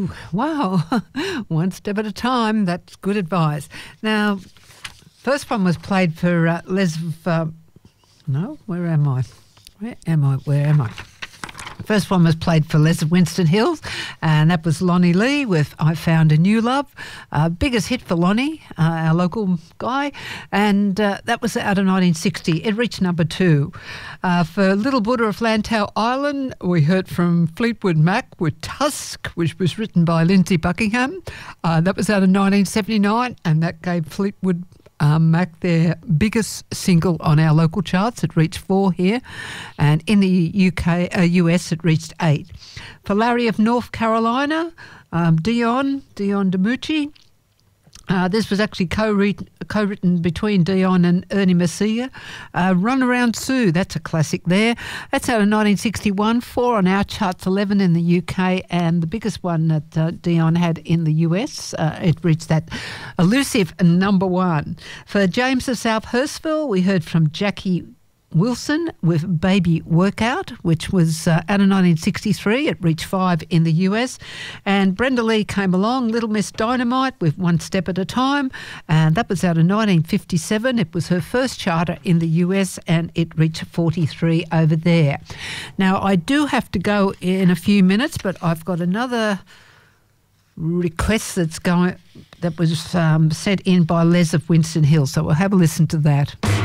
Ooh, wow. One step at a time. That's good advice. Now, first one was played for where am I? First one was played for Les of Winston Hills, and that was Lonnie Lee with I Found a New Love. Biggest hit for Lonnie, our local guy, and that was out of 1960. It reached number 2. For Little Buddha of Lantau Island, we heard from Fleetwood Mac with Tusk, which was written by Lindsey Buckingham. That was out of 1979, and that gave Fleetwood Mac their biggest single on our local charts. It reached 4 here, and in the US it reached 8. For Larry of North Carolina, Dion DiMucci. This was actually co-written between Dion and Ernie Messiah. Run Around Sue, that's a classic there. That's out of 1961, 4 on our charts, 11 in the UK, and the biggest one that Dion had in the US. It reached that elusive number 1. For James of South Hurstville, we heard from Jackie Wilson with Baby Workout, which was out of 1963. It reached 5 in the US. And Brenda Lee came along, Little Miss Dynamite with One Step at a Time, and that was out of 1957. It was her first charter in the US, and it reached 43 over there. Now, I do have to go in a few minutes, but I've got another request that was sent in by Les of Winston Hill, so we'll have a listen to that.